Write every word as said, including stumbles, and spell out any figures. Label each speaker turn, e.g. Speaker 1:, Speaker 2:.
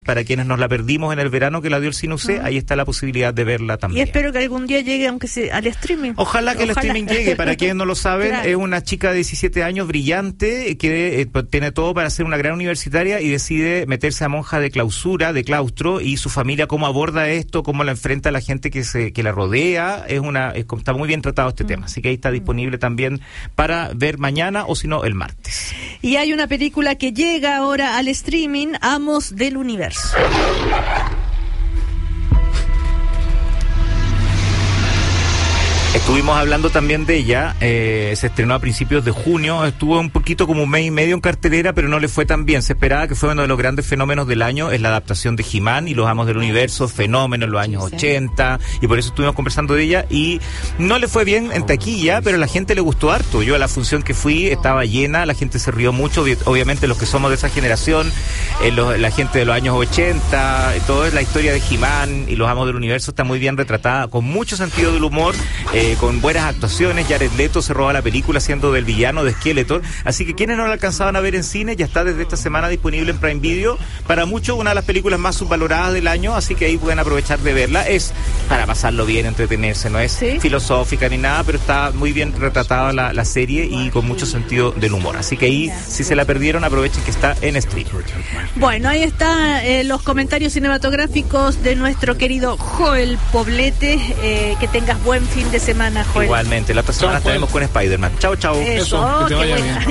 Speaker 1: Para quienes nos la perdimos en el verano que la dio el Cine U C, uh-huh. ahí está la posibilidad de verla también.
Speaker 2: Y espero que algún día llegue, aunque sea al streaming.
Speaker 1: Ojalá que Ojalá. el streaming llegue. Para quienes no lo saben, claro. es una chica de diecisiete años brillante que eh, tiene todo para ser una gran universitaria y decide meterse a monja de clausura, de claustro, y su familia cómo aborda esto, cómo la enfrenta a la gente que se que la rodea. Es una es, está muy bien tratado este uh-huh. tema. Así que ahí está disponible uh-huh. también para ver mañana o si no el martes.
Speaker 2: Y hay una película que llega ahora al streaming, Amos del Universo.
Speaker 1: Estuvimos hablando también de ella, eh, se estrenó a principios de junio, estuvo un poquito como un mes y medio en cartelera, pero no le fue tan bien. Se esperaba que fue uno de los grandes fenómenos del año, es la adaptación de He-Man y los Amos del Universo, fenómeno en los años sí, ochenta, y por eso estuvimos conversando de ella, y no le fue bien en taquilla, pero a la gente le gustó harto. Yo a la función que fui estaba llena, la gente se rió mucho, obviamente los que somos de esa generación, eh, los, la gente de los años ochenta, todo es la historia de He-Man y los Amos del Universo está muy bien retratada, con mucho sentido del humor, eh, con buenas actuaciones. Jared Leto se roba la película siendo del villano de Skeletor, así que quienes no la alcanzaban a ver en cine, ya está desde esta semana disponible en Prime Video, para muchos una de las películas más subvaloradas del año, así que ahí pueden aprovechar de verla. Es para pasarlo bien, entretenerse, no es ¿Sí? filosófica ni nada, pero está muy bien retratada la, la serie y con mucho sentido del humor, así que ahí, si se la perdieron, aprovechen que está en stream.
Speaker 2: Bueno, ahí están eh, los comentarios cinematográficos de nuestro querido Joel Poblete. Eh, que tengas buen fin de semana, Joel.
Speaker 1: Igualmente, la otra semana estaremos con Spider-Man. Chao, chao.
Speaker 2: Eso,
Speaker 3: Eso, que te vaya bien.